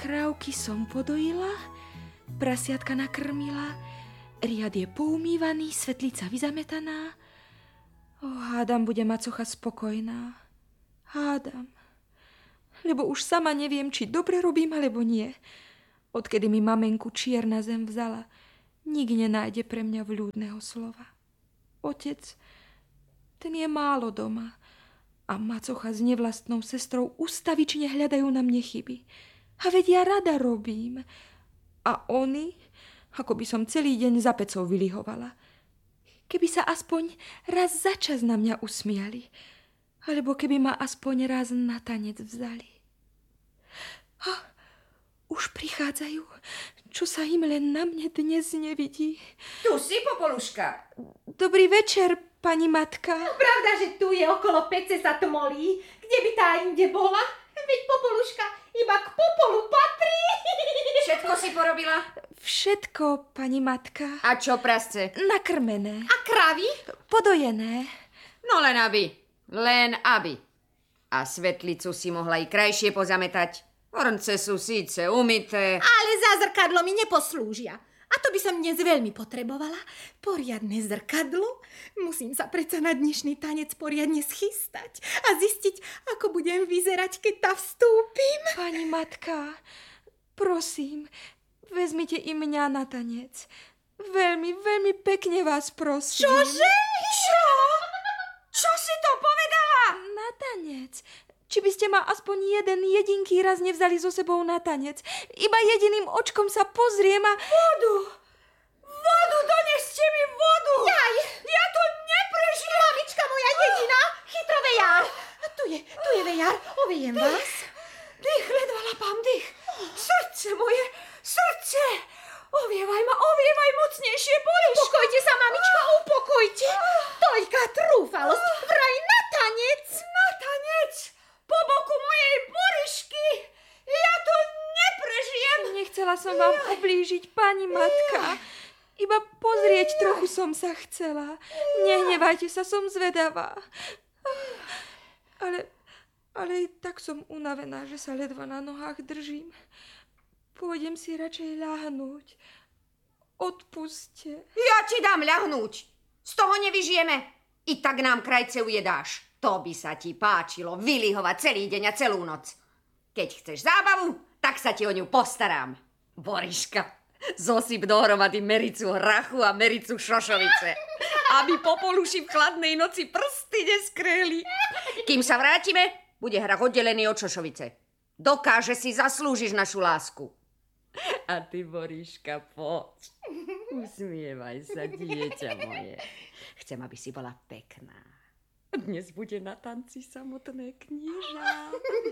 Krávky som podojila, prasiatka nakrmila, riad je poumývaný, svetlica vyzametaná. Hádam, bude macocha spokojná. Hádam. Lebo už sama neviem, či dobre robím, alebo nie. Odkedy mi mamenku čierna zem vzala, nik nenájde pre mňa vľúdneho slova. Otec, ten je málo doma a macocha s nevlastnou sestrou ustavične hľadajú na mne chyby. A veď ja rada robím. A oni, ako by som celý deň za pecou vylihovala. Keby sa aspoň raz za čas na mňa usmiali, alebo keby ma aspoň raz na tanec vzali. Už prichádzajú, čo sa im len na mne dnes nevidí. Tu si, Popoluška. Dobrý večer, pani matka. Pravda, že tu je okolo pece sa tmolí. Kde by tá inde bola? Veď Popoluška iba k popolu patrí. Všetko si porobila? Všetko, pani matka. A čo, prasce? Nakrmené. A kravy? Podojené. No len aby. Len aby. A svetlicu si mohla i krajšie pozametať. Ornce sú síce umyté. Ale za zrkadlo mi neposlúžia. A to by som dnes veľmi potrebovala. Poriadne zrkadlo. Musím sa predsa na dnešný tanec poriadne schystať a zistiť, ako budem vyzerať, keď tam vstúpim. Pani matka, prosím, vezmite i mňa na tanec. Veľmi, veľmi pekne vás prosím. Čože? Čo? Čo si to povedala? Na tanec. Či by ste ma aspoň jeden jedinký raz nevzali so sebou na tanec. Iba jediným očkom sa pozriem a... Vodu, doneste mi vodu! Jaj! Ja to neprežijem! Mamička moja jediná, chytro vejár. Tu je vejár, ovejem vás. Dých, ledva lapám dých. Srdce moje, srdce! Ovievaj mocnejšie, Boris. Upokojte sa, mamička, upokojte. Toľká trúfalosť, vraj na tanec. Na tanec! Po boku mojej Borišky! Ja to neprežijem! Nechcela som vám ublížiť, pani matka. Iba pozrieť trochu som sa chcela. Nehnevajte sa, som zvedavá. Ale i tak som unavená, že sa ledva na nohách držím. Pôjdem si radšej ľahnúť. Odpuste. Ja ti dám ľahnúť. Z toho nevyžijeme. I tak nám krajce ujedáš. To by sa ti páčilo, vylihovať celý deň a celú noc. Keď chceš zábavu, tak sa ti o ňu postaram. Boriška, zosyp dohromady mericu hrachu a mericu šošovice. Aby Popoluši v chladnej noci prsty neskreli. Kým sa vrátime, bude hrach oddelený od šošovice. Dokáže si, zaslúžiš našu lásku. A ty, Boriška, poď. Usmievaj sa, dieťa moje. Chcem, aby si bola pekná. Dnes bude na tanci samotné knieža.